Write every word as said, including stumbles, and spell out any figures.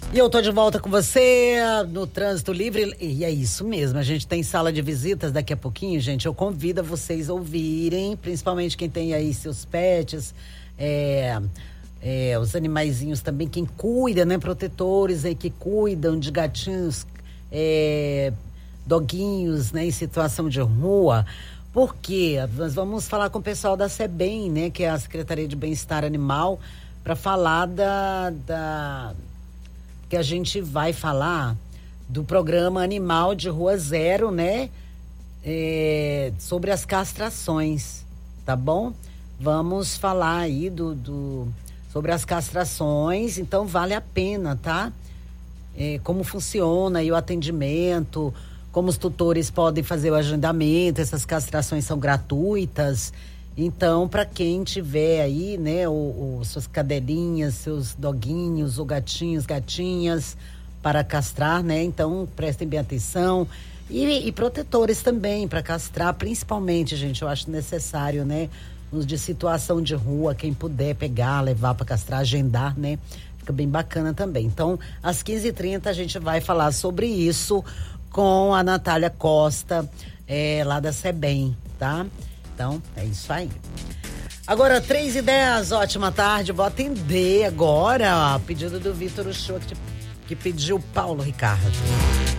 E eu tô de volta com você no Trânsito Livre. E é isso mesmo, a gente tem sala de visitas daqui a pouquinho, gente. Eu convido a vocês a ouvirem, principalmente quem tem aí seus pets, é, é, os animaizinhos também, quem cuida, né? Protetores aí que cuidam de gatinhos, é, doguinhos, né? Em situação de rua. Porque nós vamos falar com o pessoal da SEBEM, né? Que é a Secretaria de Bem-Estar Animal, para falar da... da que a gente vai falar do programa Animal de Rua Zero, né? É, sobre as castrações, tá bom? Vamos falar aí do, do, sobre as castrações, então vale a pena, tá? É, como funciona aí o atendimento, como os tutores podem fazer o agendamento, essas castrações são gratuitas. Então, para quem tiver aí, né, o, o, suas cadelinhas, seus doguinhos, ou gatinhos, gatinhas, para castrar, né? Então, prestem bem atenção. E, e protetores também, para castrar, principalmente, gente, eu acho necessário, né? Os de situação de rua, quem puder pegar, levar para castrar, agendar, né? Fica bem bacana também. Então, às quinze e trinta, a gente vai falar sobre isso com a Natália Costa, é, lá da SEBEM, tá? Então, é isso aí. Agora, três e dez, ótima tarde. Vou atender agora, ó, pedido do Vitor Uchoa, que, que pediu Paulo Ricardo.